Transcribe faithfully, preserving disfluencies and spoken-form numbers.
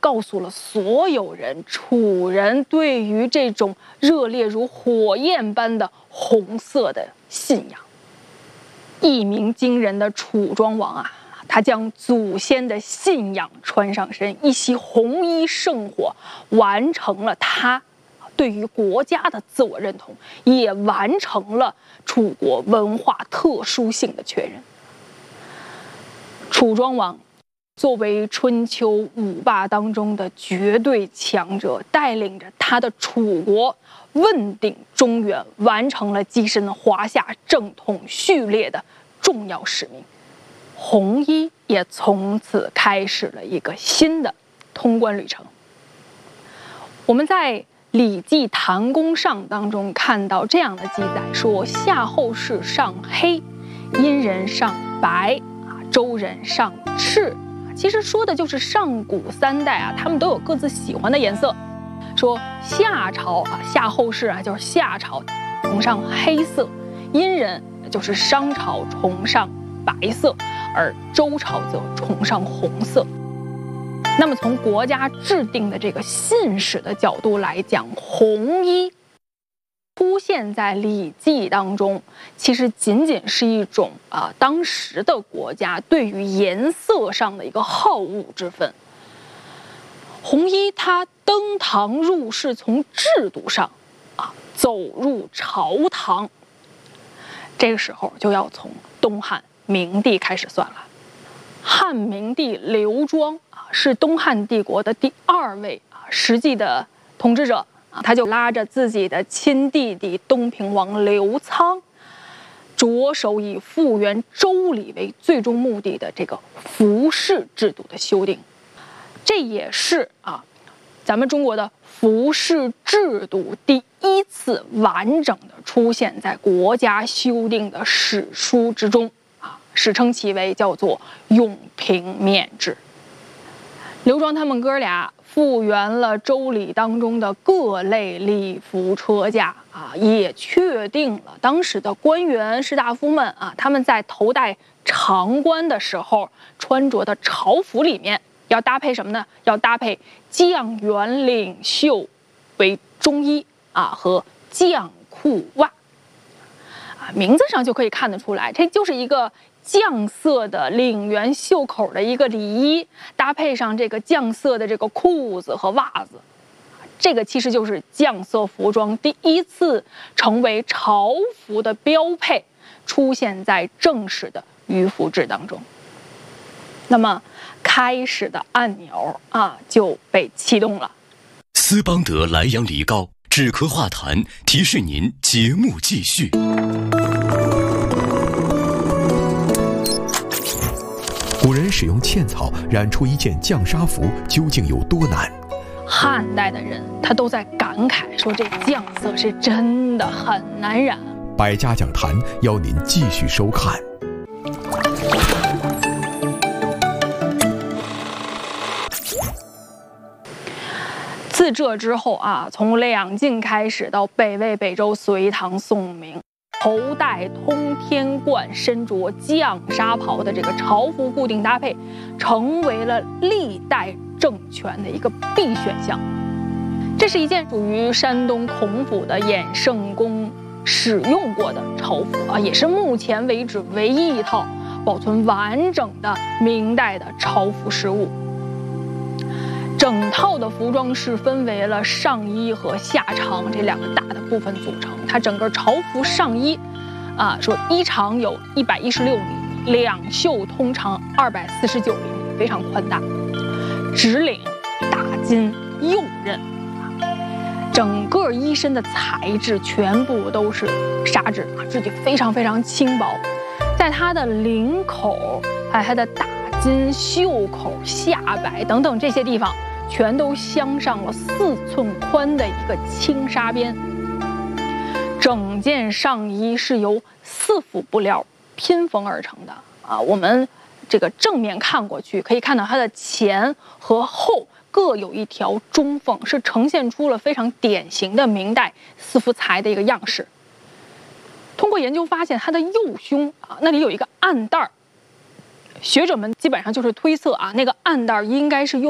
告诉了所有人楚人对于这种热烈如火焰般的红色的信仰。一鸣惊人的楚庄王啊，他将祖先的信仰穿上身，一袭红衣圣火，完成了他对于国家的自我认同，也完成了楚国文化特殊性的确认。楚庄王作为春秋五霸当中的绝对强者，带领着他的楚国问鼎中原，完成了跻身华夏正统序列的重要使命。红衣也从此开始了一个新的通关旅程。我们在《礼记·谭公上》当中看到这样的记载，说夏后氏尚黑，殷人尚白，啊，周人尚赤。其实说的就是上古三代啊，他们都有各自喜欢的颜色。说夏朝啊，夏后氏啊，就是夏朝崇尚黑色，殷人就是商朝崇尚白色，而周朝则崇尚红色。那么从国家制定的这个信史的角度来讲，红衣出现在《礼记》当中，其实仅仅是一种啊、呃、当时的国家对于颜色上的一个好恶之分。红衣它登堂入室，从制度上啊走入朝堂，这个时候就要从东汉明帝开始算了。汉明帝刘庄啊是东汉帝国的第二位啊实际的统治者啊，他就拉着自己的亲弟弟东平王刘仓，着手以复原周礼为最终目的的这个服饰制度的修订。这也是啊，咱们中国的服饰制度第一次完整的出现在国家修订的史书之中啊，史称其为叫做永平面制。刘庄他们哥俩复原了周礼当中的各类礼服车驾啊，也确定了当时的官员士大夫们啊，他们在头戴长冠的时候穿着的朝服里面要搭配什么呢？要搭配将员领袖为中衣啊和将裤袜啊，名字上就可以看得出来，这就是一个酱色的领员袖口的一个里衣，搭配上这个酱色的这个裤子和袜子，这个其实就是酱色服装第一次成为朝服的标配，出现在正式的迂服制当中。那么开始的按钮啊就被启动了。 斯邦德莱阳梨膏止咳化痰，提示您节目继续。 古人使用茜草染出一件绛纱服，究竟有多难？ 汉代的人他都在感慨说，这绛色是真的很难染。 百家讲坛邀您继续收看。 自这之后啊，从两晋开始到北魏、北周、隋唐、宋明，头戴通天冠、身着绛纱袍的这个朝服固定搭配，成为了历代政权的一个必选项。这是一件属于山东孔府的衍圣宫使用过的朝服啊，也是目前为止唯一一套保存完整的明代的朝服实物。整套的服装是分为了上衣和下长这两个大的部分组成。它整个朝服上衣，啊，说衣长有一百一十六厘米，两袖通长二百四十九厘米，非常宽大。直领大襟右衽，啊，整个衣身的材质全部都是纱质啊，质地非常非常轻薄。在它的领口，还有它的大襟、袖口、下摆等等这些地方，全都镶上了四寸宽的一个轻纱边。整件上衣是由四幅布料拼缝而成的啊。我们这个正面看过去，可以看到它的前和后各有一条中缝，是呈现出了非常典型的明代四幅裁的一个样式。通过研究发现，它的右胸啊那里有一个暗带儿。学者们基本上就是推测啊，那个暗带应该是用